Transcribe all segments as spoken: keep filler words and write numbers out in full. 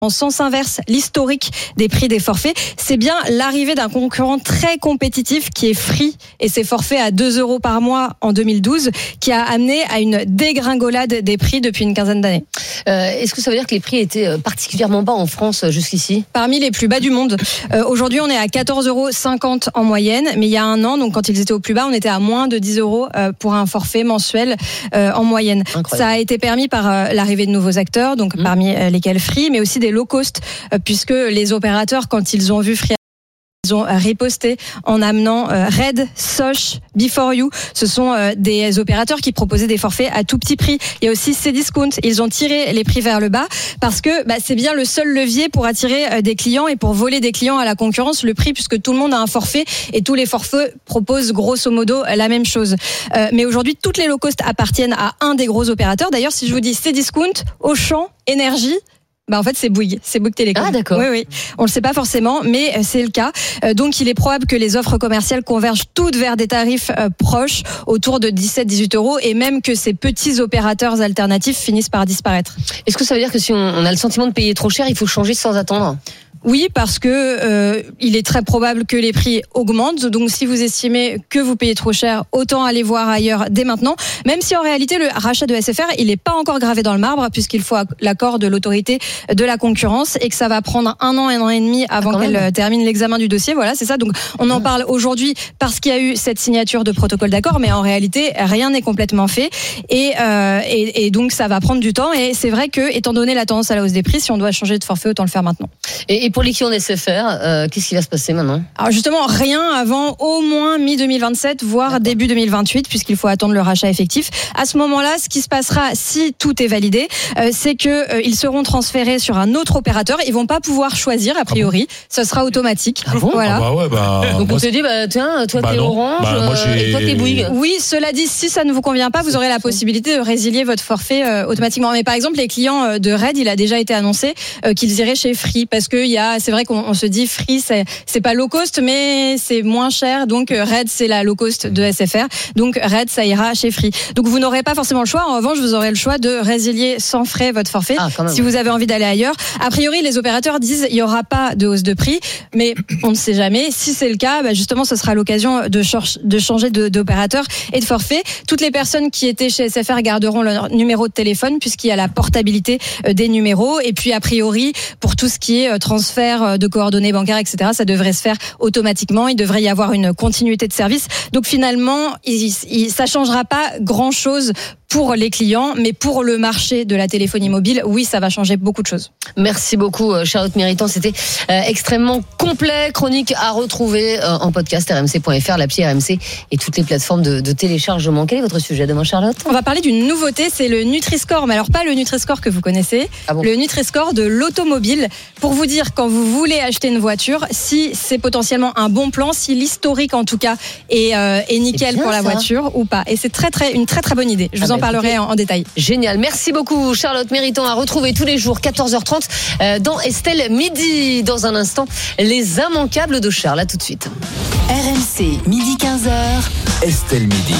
en sens inverse l'historique des prix des forfaits. C'est bien l'arrivée d'un concurrent très compétitif qui est Free et ses forfaits à deux euros par mois en deux mille douze qui a amené à une dégringolade des prix depuis une quinzaine d'années. Euh, est-ce que ça veut dire que les prix étaient particulièrement bas en France jusqu'ici ? Parmi les plus bas du monde. Euh, aujourd'hui, on est à quatorze euros cinquante en moyenne, mais il y a un an, donc quand ils étaient au plus bas, on était à moins de dix euros pour un forfait mensuel euh, en moyenne. Incroyable. Ça a été permis par euh, l'arrivée de nouveaux acteurs, donc mmh. parmi euh, lesquels Free, mais aussi des low cost, euh, puisque les opérateurs, quand ils ont vu Free, ils ont riposté en amenant euh, Red, Sosh, Before You. Ce sont euh, des opérateurs qui proposaient des forfaits à tout petit prix. Il y a aussi Cdiscount. Ils ont tiré les prix vers le bas parce que bah, c'est bien le seul levier pour attirer euh, des clients et pour voler des clients à la concurrence, le prix, puisque tout le monde a un forfait et tous les forfaits proposent grosso modo la même chose. Euh, mais aujourd'hui, toutes les low cost appartiennent à un des gros opérateurs. D'ailleurs, si je vous dis Cdiscount, Auchan, Énergie, bah en fait c'est Bouygues, c'est Bouygues Télécom. Ah d'accord. Oui oui, on le sait pas forcément, mais c'est le cas. Euh, donc il est probable que les offres commerciales convergent toutes vers des tarifs euh, proches, autour de dix-sept à dix-huit euros, et même que ces petits opérateurs alternatifs finissent par disparaître. Est-ce que ça veut dire que si on, on a le sentiment de payer trop cher, il faut changer sans attendre ? Oui, parce que euh, il est très probable que les prix augmentent. Donc, si vous estimez que vous payez trop cher, autant aller voir ailleurs dès maintenant. Même si en réalité, le rachat de S F R, il n'est pas encore gravé dans le marbre, puisqu'il faut l'accord de l'autorité de la concurrence et que ça va prendre un an, un an et demi avant ah, qu'elle même. termine l'examen du dossier. Voilà, c'est ça. Donc, on en parle aujourd'hui parce qu'il y a eu cette signature de protocole d'accord, mais en réalité, rien n'est complètement fait. Et, euh, et, et donc, ça va prendre du temps. Et c'est vrai que, étant donné la tendance à la hausse des prix, si on doit changer de forfait, autant le faire maintenant. Et, et pour les clients d'S F R, euh, qu'est-ce qui va se passer maintenant ? Alors justement, rien avant au moins mi deux mille vingt-sept, voire D'accord. début deux mille vingt-huit, puisqu'il faut attendre le rachat effectif. À ce moment-là, ce qui se passera, si tout est validé, euh, c'est qu'ils euh, seront transférés sur un autre opérateur. Ils vont pas pouvoir choisir, a priori. Ah bon Ce sera automatique. Ah bon voilà. Ah bah ouais, bah, Donc moi, on te dit, bah, tiens, toi bah t'es non. Orange, bah, moi, euh, et toi t'es Bouygues. Oui, cela dit, si ça ne vous convient pas, vous aurez la possibilité de résilier votre forfait euh, automatiquement. Mais par exemple, les clients de Red, il a déjà été annoncé euh, qu'ils iraient chez Free, parce que il y a, c'est vrai qu'on on se dit Free, c'est, c'est pas low cost, mais c'est moins cher. Donc Red, c'est la low cost de S F R. Donc Red, ça ira chez Free. Donc vous n'aurez pas forcément le choix. En revanche, vous aurez le choix de résilier sans frais votre forfait ah, si vous avez envie d'aller ailleurs. A priori, les opérateurs disent il y aura pas de hausse de prix, mais on ne sait jamais. Si c'est le cas, bah justement, ce sera l'occasion de, ch- de changer de, d'opérateur et de forfait. Toutes les personnes qui étaient chez S F R garderont leur numéro de téléphone puisqu'il y a la portabilité des numéros. Et puis a priori, pour tout ce qui est transfert de coordonnées bancaires, et cetera, ça devrait se faire automatiquement. Il devrait y avoir une continuité de service. Donc finalement, il, il, ça changera pas grand-chose pour les clients, mais pour le marché de la téléphonie mobile, oui, ça va changer beaucoup de choses. Merci beaucoup, Charlotte Méritant. C'était euh, extrêmement complet. Chronique à retrouver euh, en podcast r m c point f r, l'appli R M C et toutes les plateformes de, de téléchargement. Quel est votre sujet demain, Charlotte ? On va parler d'une nouveauté, c'est le Nutri-Score. Mais alors pas le Nutri-Score que vous connaissez, ah bon le Nutri-Score de l'automobile. Pour vous dire, quand vous voulez acheter une voiture, si c'est potentiellement un bon plan, si l'historique en tout cas est, euh, est nickel bien, pour la ça. voiture ou pas. Et c'est très, très, une très très bonne idée. Je vous ah en bah, parlerai en, en détail. Génial. Merci beaucoup, Charlotte Méritant, à retrouver tous les jours, quatorze heures trente, euh, dans Estelle Midi. Dans un instant, les immanquables de Charles. À tout de suite. R M C, midi quinze heures. Estelle Midi.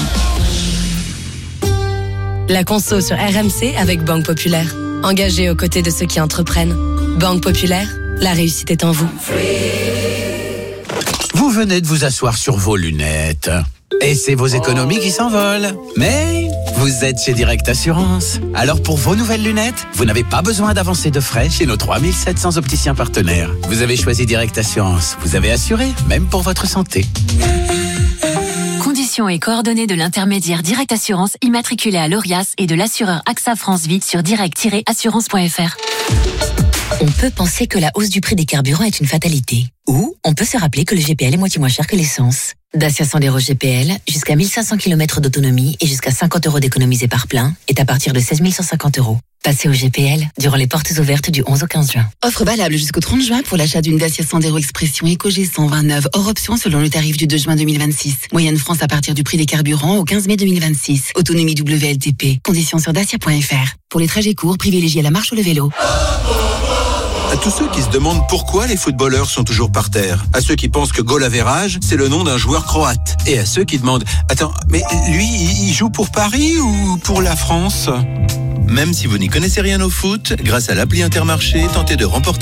La conso sur R M C avec Banque Populaire. Engagée aux côtés de ceux qui entreprennent. Banque Populaire, la réussite est en vous. Vous venez de vous asseoir sur vos lunettes. Et c'est vos économies qui s'envolent. Mais vous êtes chez Direct Assurance. Alors pour vos nouvelles lunettes, vous n'avez pas besoin d'avancer de frais chez nos trois mille sept cents opticiens partenaires. Vous avez choisi Direct Assurance. Vous avez assuré, même pour votre santé. Conditions et coordonnées de l'intermédiaire Direct Assurance immatriculé à l'Orias et de l'assureur AXA France Vie sur direct tiret assurance point f r. On peut penser que la hausse du prix des carburants est une fatalité. Ou on peut se rappeler que le G P L est moitié moins cher que l'essence. Dacia Sandero G P L, jusqu'à mille cinq cents kilomètres d'autonomie et jusqu'à cinquante euros d'économisés par plein, est à partir de seize mille cent cinquante euros. Passez au G P L durant les portes ouvertes du onze au quinze juin. Offre valable jusqu'au trente juin pour l'achat d'une Dacia Sandero Expression EcoG cent vingt-neuf, hors option selon le tarif du deux juin deux mille vingt-six. Moyenne France à partir du prix des carburants au quinze mai deux mille vingt-six. Autonomie W L T P. Conditions sur dacia point f r. Pour les trajets courts, privilégiez la marche ou le vélo. À tous ceux qui se demandent pourquoi les footballeurs sont toujours par terre. À ceux qui pensent que goal average, c'est le nom d'un joueur croate. Et à ceux qui demandent, attends, mais lui, il joue pour Paris ou pour la France ? Même si vous n'y connaissez rien au foot, grâce à l'appli Intermarché, tentez de remporter